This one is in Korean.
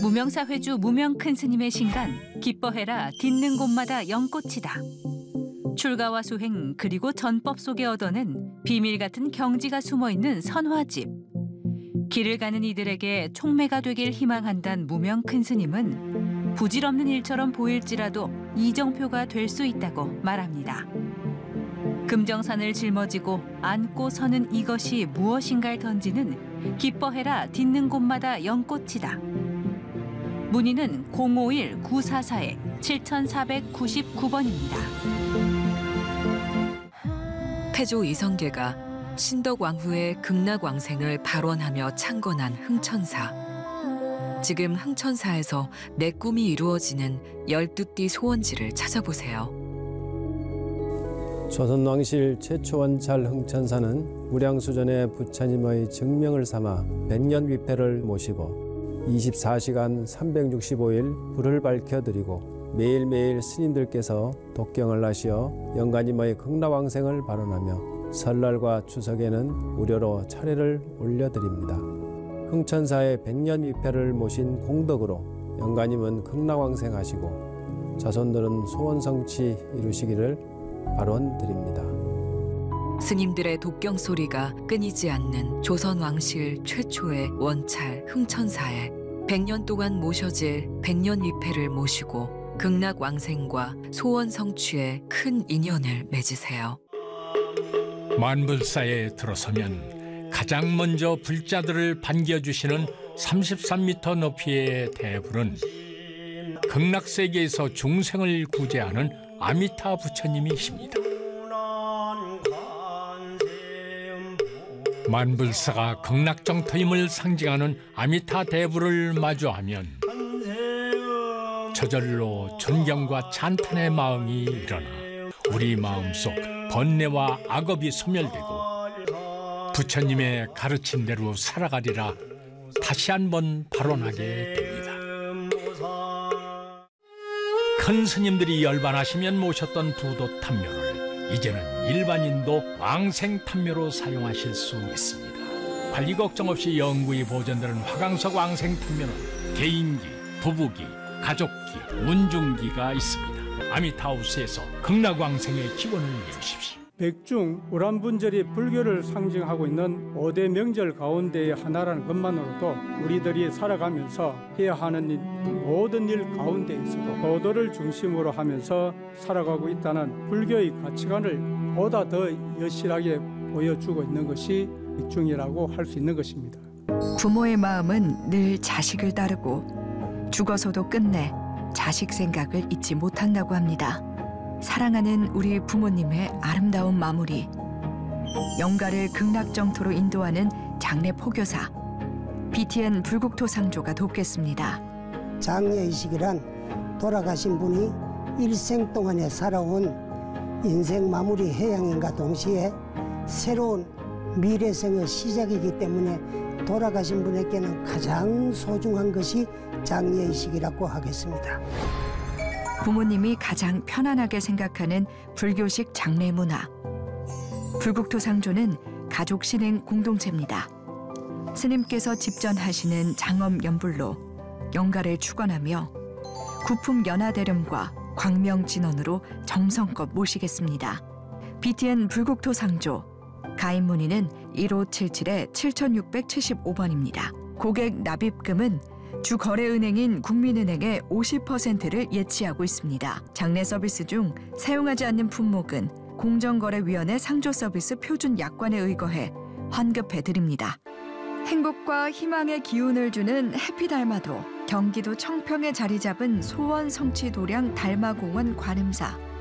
무명사회주 무명 큰 스님의 신간 기뻐해라 딛는 곳마다 연꽃이다. 출가와 수행 그리고 전법 속에 얻어낸 비밀 같은 경지가 숨어있는 선화집. 길을 가는 이들에게 촉매가 되길 희망한단 무명 큰 스님은 부질없는 일처럼 보일지라도 이정표가 될 수 있다고 말합니다. 금정산을 жил머지고 안고 서는 이것이 무엇인가를 던지는 기뻐해라 딛는 곳마다 연꽃이다. 문의는 051-944-7499번입니다. 태조 이성계가 신덕왕후의 극락왕생을 발원하며 창건한 흥천사. 지금 흥천사에서 내 꿈이 이루어지는 12띠 소원지를 찾아보세요. 조선왕실 최초 원찰 흥천사는 무량수전의 부처님의 증명을 삼아 백년위패를 모시고 24시간 365일 불을 밝혀드리고 매일매일 스님들께서 독경을 하시어 영가님의 극락왕생을 발언하며 설날과 추석에는 무료로 차례를 올려드립니다. 흥천사의 백년위패를 모신 공덕으로 영가님은 극락왕생하시고 자손들은 소원성취 이루시기를 발언드립니다. 스님들의 독경 소리가 끊이지 않는 조선왕실 최초의 원찰 흥천사에 100년 동안 모셔질 백년위패를 모시고 극락왕생과 소원 성취에 큰 인연을 맺으세요. 만불사에 들어서면 가장 먼저 불자들을 반겨주시는 33m 높이의 대불은 극락세계에서 중생을 구제하는 아미타 부처님이십니다. 만불사가 극락정토임을 상징하는 아미타 대불을 마주하면 저절로 존경과 찬탄의 마음이 일어나 우리 마음속 번뇌와 악업이 소멸되고 부처님의 가르친 대로 살아가리라 다시 한번 발언하게 됩니다. 큰 스님들이 열반하시면 모셨던 부도 탐묘를 이제는 일반인도 왕생 탐묘로 사용하실 수 있습니다. 관리 걱정 없이 영구히 보존되는 화강석 왕생 탐묘는 개인기, 부부기, 가족기, 운중기가 있습니다. 아미타우스에서 극락왕생의 기원을 이루십시오. 백중 우란분절이 불교를 상징하고 있는 5대 명절 가운데의 하나라는 것만으로도 우리들이 살아가면서 해야 하는 모든 일 가운데에서도 도도를 중심으로 하면서 살아가고 있다는 불교의 가치관을 보다 더 여실하게 보여주고 있는 것이 백중이라고 할 수 있는 것입니다. 부모의 마음은 늘 자식을 따르고 죽어서도 끝내 자식 생각을 잊지 못한다고 합니다. 사랑하는 우리 부모님의 아름다운 마무리. 영가를 극락정토로 인도하는 장례 포교사 BTN 불국토상조가 돕겠습니다. 장례의식이란 돌아가신 분이 일생 동안에 살아온 인생 마무리 해양인과 동시에 새로운 미래생의 시작이기 때문에 돌아가신 분에게는 가장 소중한 것이 장례의식이라고 하겠습니다. 부모님이 가장 편안하게 생각하는 불교식 장례 문화. 불국토상조는 가족 실행 공동체입니다. 스님께서 집전하시는 장엄 연불로 영가를 축원하며 구품 연화대렴과 광명진원으로 정성껏 모시겠습니다. BTN 불국토상조 가입 문의는 1577-7675번입니다. 고객 납입금은 주 거래은행인 국민은행의 50%를 예치하고 있습니다. 장례 서비스 중 사용하지 않는 품목은 공정거래위원회 상조 서비스 표준 약관에 의거해 환급해드립니다. 행복과 희망의 기운을 주는 해피달마도 경기도 청평에 자리 잡은 소원 성취 도량 달마공원 관음사.